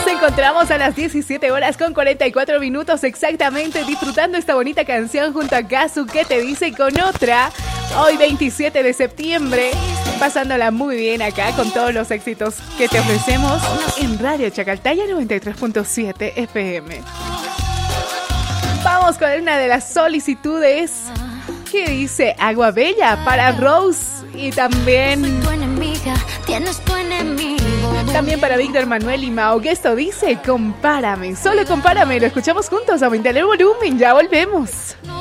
encontramos a las 17 horas con 44 minutos exactamente, disfrutando esta bonita canción junto a Kazu, que te dice con otra. Hoy 27 de septiembre, pasándola muy bien acá con todos los éxitos que te ofrecemos en Radio Chacaltaya 93.7 FM. Vamos con una de las solicitudes que dice Agua Bella para Rose y también para Víctor Manuel y Mao, que esto dice Compárame, solo compárame. Lo escuchamos juntos, aumentale el volumen, ya volvemos.